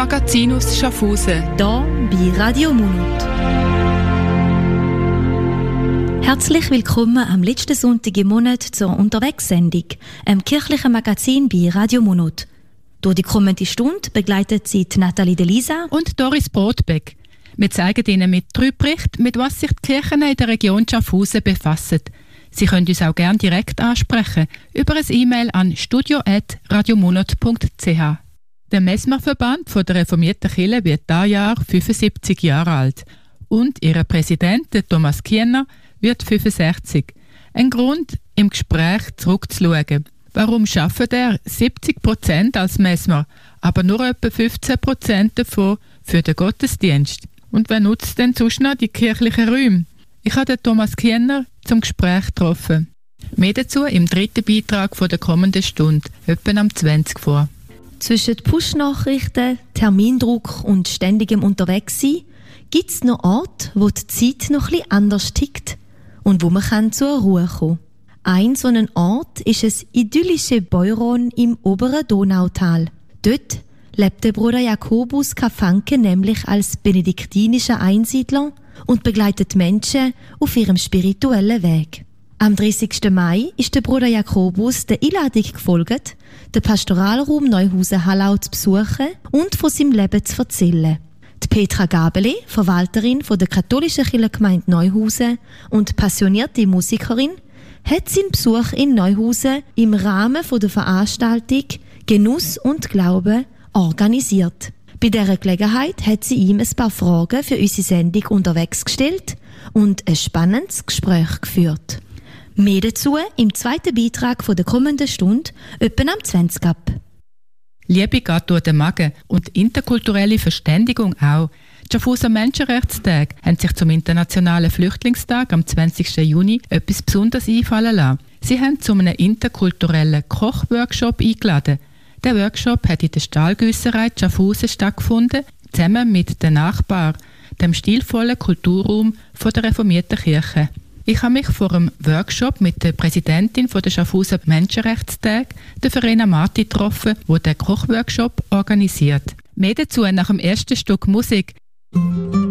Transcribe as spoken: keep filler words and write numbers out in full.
Magazin aus Schaffhausen. Hier bei Radio Monat. Herzlich willkommen am letzten Sonntag im Monat zur Unterwegssendung, einem kirchlichen Magazin bei Radio Monat. Durch die kommende Stunde begleitet sie Nathalie Delisa und Doris Brotbeck. Wir zeigen Ihnen mit drei Berichten, mit was sich die Kirchen in der Region Schaffhausen befassen. Sie können uns auch gerne direkt ansprechen über ein E-Mail an studio at radiomonat punkt c h. Der Messmerverband von der reformierten Kirche wird dieses Jahr fünfundsiebzig Jahre alt und ihr Präsident, Thomas Kiener, wird fünfundsechzig. Ein Grund, im Gespräch zurückzuschauen. Warum schafft er siebzig Prozent als Messmer, aber nur etwa fünfzehn Prozent davon für den Gottesdienst? Und wer nutzt denn sonst noch die kirchlichen Räume? Ich habe Thomas Kiener zum Gespräch getroffen. Mehr dazu im dritten Beitrag von der kommenden Stunde, etwa am zwanzig vor. Zwischen Push-Nachrichten, Termindruck und ständigem Unterwegssein gibt es noch Orte, wo die Zeit noch etwas anders tickt und wo man kann zur Ruhe kommen kann. Ein so ein Ort ist das idyllische Beuron im oberen Donautal. Dort lebt der Bruder Jakobus Kafanke nämlich als benediktinischer Einsiedler und begleitet Menschen auf ihrem spirituellen Weg. Am dreißigsten Mai ist der Bruder Jakobus der Einladung gefolgt, den Pastoralraum Neuhausen-Hallau zu besuchen und von seinem Leben zu erzählen. Die Petra Gabeli, Verwalterin von der katholischen Kirchengemeinde Neuhausen und passionierte Musikerin, hat seinen Besuch in Neuhausen im Rahmen der Veranstaltung Genuss und Glaube organisiert. Bei dieser Gelegenheit hat sie ihm ein paar Fragen für unsere Sendung unterwegs gestellt und ein spannendes Gespräch geführt. Mehr dazu im zweiten Beitrag von der kommenden Stunde, etwa am zwanzig ab. Liebe geht durch den Magen und interkulturelle Verständigung auch. Die Schaffhauser Menschenrechtstage haben sich zum Internationalen Flüchtlingstag am zwanzigsten Juni etwas Besonderes einfallen lassen. Sie haben zu einem interkulturellen Kochworkshop eingeladen. Der Workshop hat in der Stahlgüsserei Schaffhausen stattgefunden, zusammen mit den Nachbarn, dem stilvollen Kulturraum von der reformierten Kirche. Ich habe mich vor dem Workshop mit der Präsidentin der Schaffhauser Menschenrechtstage, der Verena Marti, getroffen, die den Kochworkshop organisiert. Mehr dazu nach dem ersten Stück Musik.